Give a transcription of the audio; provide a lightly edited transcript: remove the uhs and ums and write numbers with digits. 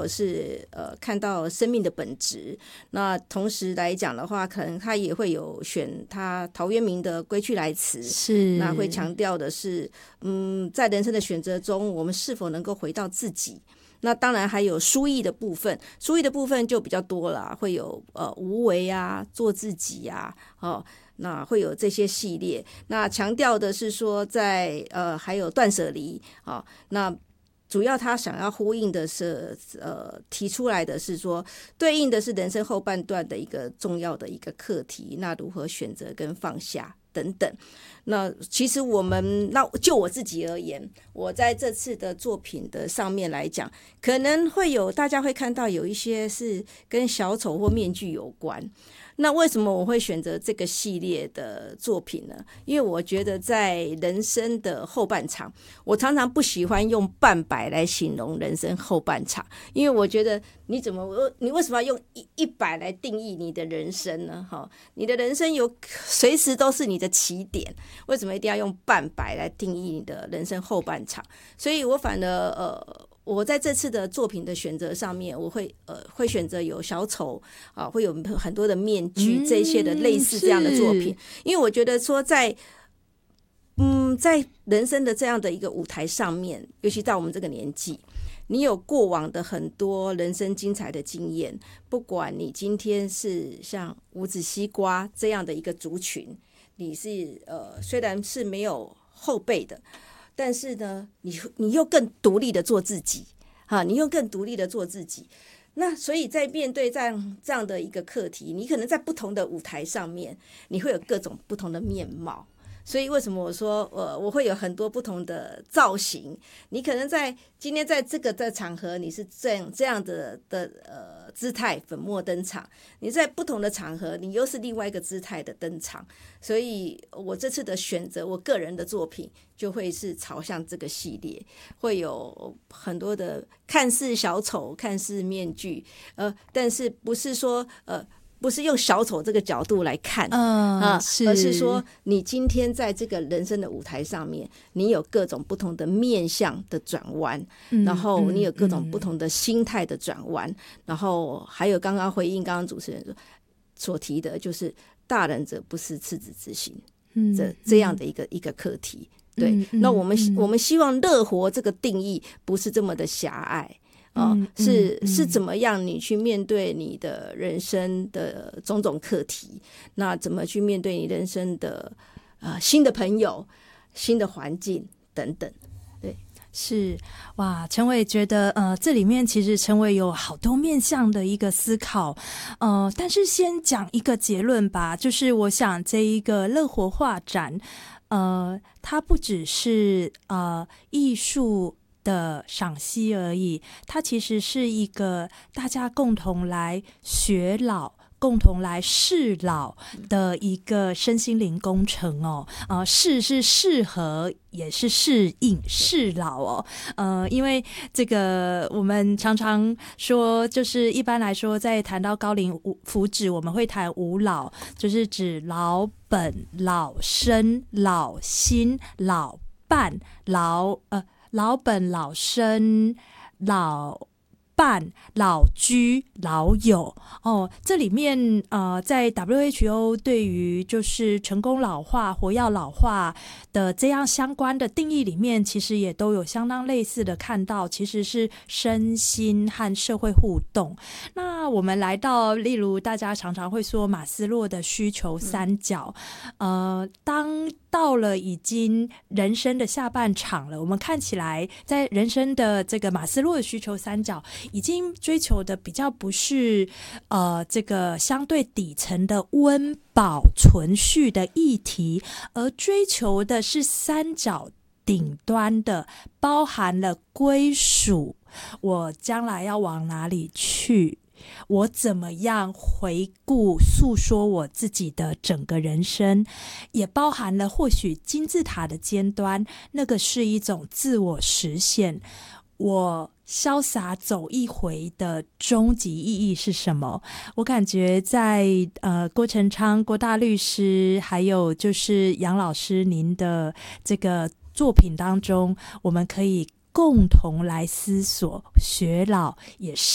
是看到生命的本质。那同时来讲的话，可能他也会有选他陶渊明的归去来辞， 是那会强调的是在人生的选择中，我们是否能够回到自己。那当然还有书意的部分，书意的部分就比较多了，会有无为啊，做自己啊，那会有这些系列。那强调的是说在还有断舍离啊，那主要他想要呼应的是提出来的是说，对应的是人生后半段的一个重要的一个课题，那如何选择跟放下等等。那其实就我自己而言，我在这次的作品的上面来讲，可能会有大家会看到有一些是跟小丑或面具有关。那为什么我会选择这个系列的作品呢？因为我觉得在人生的后半场，我常常不喜欢用半白来形容人生后半场，因为我觉得你为什么要用100来定义你的人生呢？你的人生随时都是你的起点，为什么一定要用半白来定义你的人生后半场？所以我反而我在这次的作品的选择上面，我会选择有小丑啊，会有很多的面具这些的类似这样的作品，因为我觉得说在人生的这样的一个舞台上面，尤其到我们这个年纪，你有过往的很多人生精彩的经验，不管你今天是像五子西瓜这样的一个族群，你是虽然是没有后辈的。但是呢，你又更独立的做自己，你又更独立的做自己。那所以在面对这样的一个课题，你可能在不同的舞台上面，你会有各种不同的面貌。所以为什么我说我会有很多不同的造型？你可能今天在这个场合，你是这样的姿态粉墨登场；你在不同的场合，你又是另外一个姿态的登场。所以我这次的选择，我个人的作品就会是朝向这个系列，会有很多的看似小丑、看似面具，但是不是说不是用小丑这个角度来看，而是说你今天在这个人生的舞台上面，你有各种不同的面向的转弯，然后你有各种不同的心态的转弯，然后还有刚刚回应刚刚主持人所提的，就是大人者不识赤子之心，这样的一个课题。对，那我们希望乐活这个定义不是这么的狭隘。是怎么样你去面对你的人生的种种课题，那怎么去面对你人生的新的朋友、新的环境等等。对， 是哇，陈伟觉得这里面其实陈伟有好多面向的一个思考，但是先讲一个结论吧，就是我想这一个乐活画展它不只是艺术的赏析而已，它其实是一个大家共同来学老、共同来适老的一个身心灵工程适是适合，也是适应适老因为这个我们常常说，就是一般来说在谈到高龄福祉，我们会谈五老，就是指老本、老生、老心、老伴、老本、老生、老伴、老居、老友这里面在 WHO 对于就是成功老化、活跃老化的这样相关的定义里面，其实也都有相当类似的看到，其实是身心和社会互动。那我们来到例如大家常常会说马斯洛的需求三角，当到了已经人生的下半场了，我们看起来在人生的这个马斯洛的需求三角已经追求的比较不是这个相对底层的温饱存续的议题，而追求的是三角顶端的，包含了归属，我将来要往哪里去，我怎么样回顾诉说我自己的整个人生，也包含了或许金字塔的尖端，那个是一种自我实现，我潇洒走一回的终极意义是什么？我感觉在郭成昌郭大律师还有就是杨老师您的这个作品当中，我们可以共同来思索学老也是